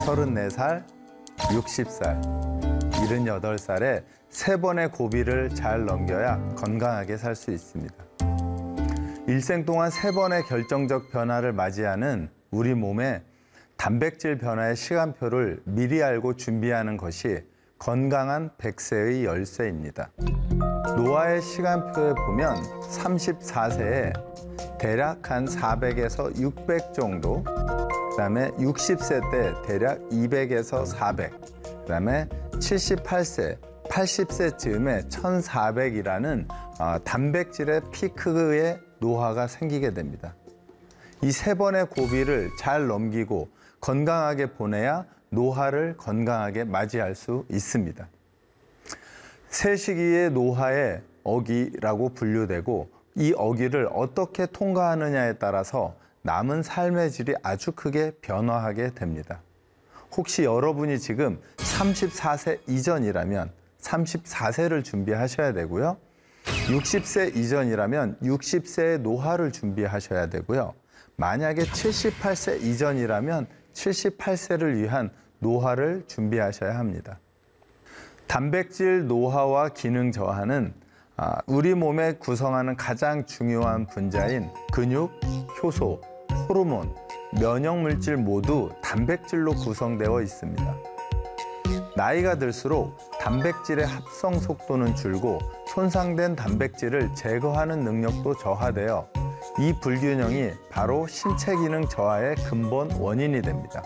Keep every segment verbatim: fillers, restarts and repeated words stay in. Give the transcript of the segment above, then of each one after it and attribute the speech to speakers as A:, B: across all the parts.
A: 서른네 살, 육십 살, 일흔여덟 살에 세 번의 고비를 잘 넘겨야 건강하게 살 수 있습니다. 일생 동안 세 번의 결정적 변화를 맞이하는 우리 몸의 단백질 변화의 시간표를 미리 알고 준비하는 것이 건강한 백 세의 열쇠입니다. 노화의 시간표에 보면 삼십사 세에 대략 한 사백에서 육백 정도, 그다음에 육십 세 때 대략 이백에서 사백, 그다음에 칠십팔 세, 팔십 세쯤에 천사백이라는 어, 단백질의 피크의 노화가 생기게 됩니다. 이 세 번의 고비를 잘 넘기고 건강하게 보내야 노화를 건강하게 맞이할 수 있습니다. 세 시기의 노화의 어기라고 분류되고 이 어기를 어떻게 통과하느냐에 따라서 남은 삶의 질이 아주 크게 변화하게 됩니다. 혹시 여러분이 지금 삼십사 세 이전이라면 삼십사 세를 준비하셔야 되고요. 육십 세 이전이라면 육십 세의 노화를 준비하셔야 되고요. 만약에 칠십팔 세 이전이라면 칠십팔 세를 위한 노화를 준비하셔야 합니다. 단백질 노화와 기능 저하는 우리 몸에 구성하는 가장 중요한 분자인 근육, 효소, 호르몬, 면역물질 모두 단백질로 구성되어 있습니다. 나이가 들수록 단백질의 합성 속도는 줄고 손상된 단백질을 제거하는 능력도 저하되어 이 불균형이 바로 신체 기능 저하의 근본 원인이 됩니다.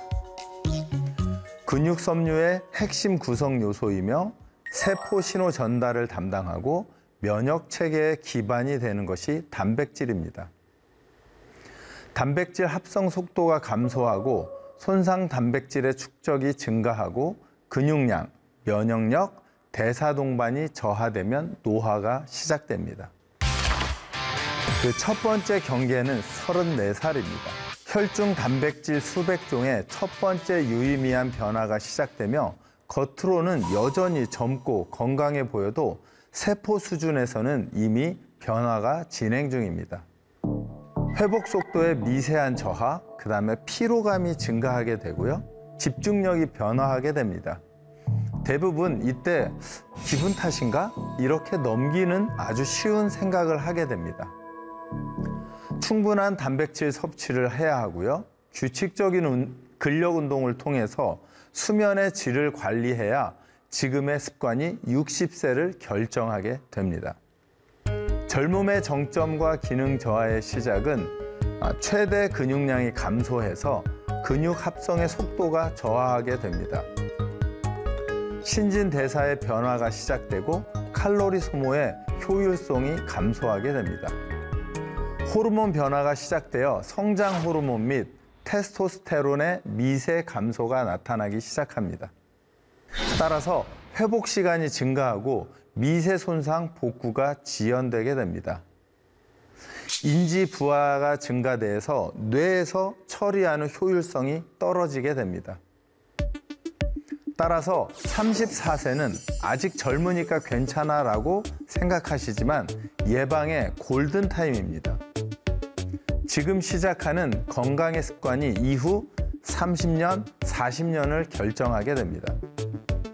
A: 근육 섬유의 핵심 구성 요소이며 세포 신호 전달을 담당하고 면역 체계의 기반이 되는 것이 단백질입니다. 단백질 합성 속도가 감소하고 손상 단백질의 축적이 증가하고 근육량, 면역력, 대사 동반이 저하되면 노화가 시작됩니다. 그 첫 번째 경계는 서른네 살입니다. 혈중 단백질 수백 종의 첫 번째 유의미한 변화가 시작되며 겉으로는 여전히 젊고 건강해 보여도 세포 수준에서는 이미 변화가 진행 중입니다. 회복 속도의 미세한 저하, 그 다음에 피로감이 증가하게 되고요. 집중력이 변화하게 됩니다. 대부분 이때 기분 탓인가? 이렇게 넘기는 아주 쉬운 생각을 하게 됩니다. 충분한 단백질 섭취를 해야 하고요. 규칙적인 근력 운동을 통해서 수면의 질을 관리해야 지금의 습관이 육십 세를 결정하게 됩니다. 젊음의 정점과 기능 저하의 시작은 최대 근육량이 감소해서 근육 합성의 속도가 저하하게 됩니다. 신진대사의 변화가 시작되고 칼로리 소모의 효율성이 감소하게 됩니다. 호르몬 변화가 시작되어 성장 호르몬 및 테스토스테론의 미세 감소가 나타나기 시작합니다. 따라서 회복 시간이 증가하고 미세 손상 복구가 지연되게 됩니다. 인지 부하가 증가돼서 뇌에서 처리하는 효율성이 떨어지게 됩니다. 따라서 삼십사 세는 아직 젊으니까 괜찮아 라고 생각하시지만 예방의 골든타임입니다. 지금 시작하는 건강의 습관이 이후 삼십 년, 사십 년을 결정하게 됩니다.